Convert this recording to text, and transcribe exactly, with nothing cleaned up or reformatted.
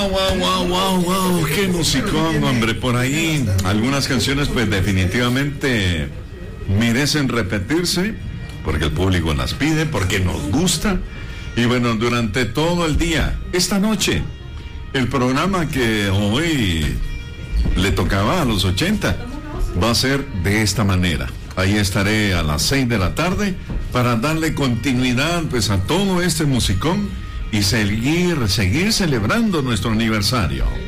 wow, wow, wow, wow, wow, qué musicón, hombre. Por ahí algunas canciones pues definitivamente merecen repetirse, porque el público las pide, porque nos gusta. Y bueno, durante todo el día, esta noche, el programa que hoy le tocaba a los ochenta va a ser de esta manera. Ahí estaré a las seis de la tarde para darle continuidad pues a todo este musicón y seguir, seguir celebrando nuestro aniversario.